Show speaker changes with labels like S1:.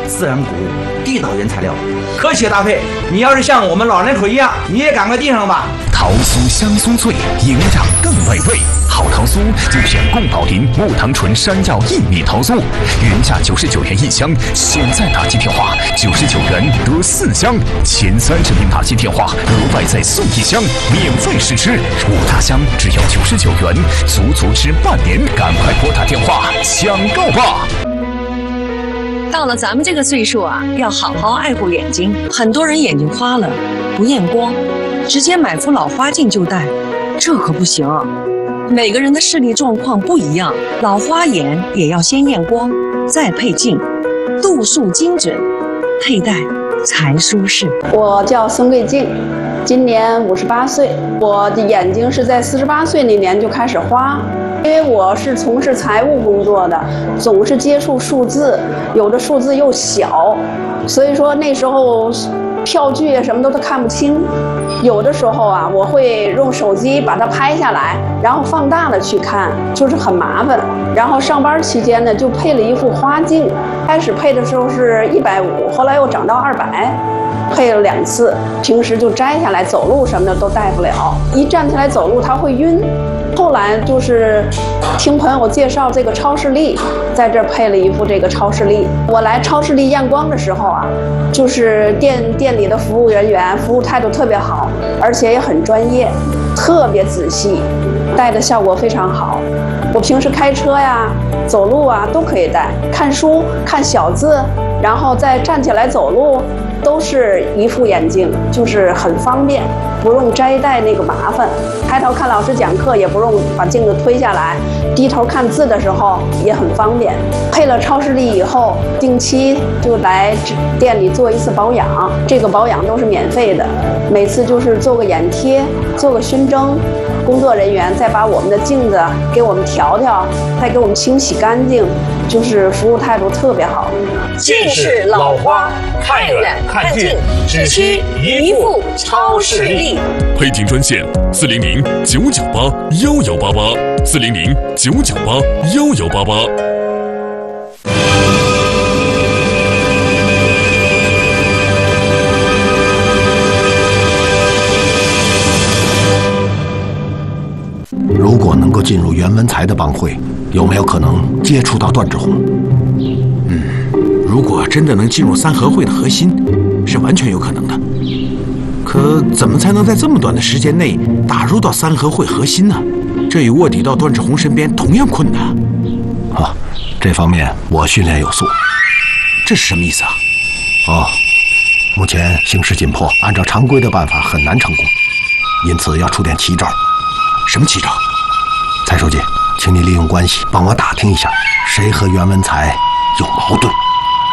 S1: 自然谷物、地道原材料，科学搭配。你要是像我们老人口一样，你也赶快订上吧。
S2: 桃酥香酥脆，营养更美味。好桃酥就选宫保林木糖醇山药薏米桃酥，原价99元1箱，现在打击电话99元得4箱，前30名打击电话额外再送1箱，免费试吃。5大箱只要99元，足吃半年，赶快拨打电话抢购吧！
S3: 到了咱们这个岁数啊，要好好爱护眼睛。很多人眼睛花了，不验光，直接买副老花镜就戴，这可不行。每个人的视力状况不一样，老花眼也要先验光，再配镜，度数精准，佩戴才舒适。
S4: 我叫孙桂静，今年58岁。我的眼睛是在48岁那年就开始花。因为我是从事财务工作的，总是接触数字，有的数字又小，所以说那时候票据什么都看不清。有的时候啊，我会用手机把它拍下来，然后放大了去看，就是很麻烦。然后上班期间呢，就配了一副花镜，开始配的时候是150，后来又涨到200。配了2次，平时就摘下来走路什么的都戴不了，一站起来走路它会晕。后来就是听朋友介绍这个超视力，在这配了一副这个超视力。我来超视力验光的时候啊，就是店里的服务人员服务态度特别好，而且也很专业，特别仔细，戴的效果非常好。我平时开车呀、走路啊都可以戴，看书、看小字，然后再站起来走路，都是一副眼镜，就是很方便，不用摘戴那个麻烦。抬头看老师讲课也不用把镜子推下来，低头看字的时候也很方便。配了超视力以后，定期就来店里做一次保养，这个保养都是免费的，每次就是做个眼贴，做个熏蒸。工作人员再把我们的镜子给我们调调，再给我们清洗干净，就是服务态度特别好。
S5: 近视老花，看远看近，只需一副超视力。
S6: 配订专线400-998-1188，400-998-1188。
S7: 如果能够进入袁文才的帮会，有没有可能接触到段志宏？
S8: 如果真的能进入三合会的核心，是完全有可能的。可怎么才能在这么短的时间内打入到三合会核心呢？这与卧底到段志宏身边同样困难。
S7: 这方面我训练有素。
S8: 这是什么意思啊？
S7: 目前形势紧迫，按照常规的办法很难成功，因此要出点奇招。
S8: 什么奇招？
S7: 蔡书记，请你利用关系帮我打听一下，谁和袁文才有矛盾。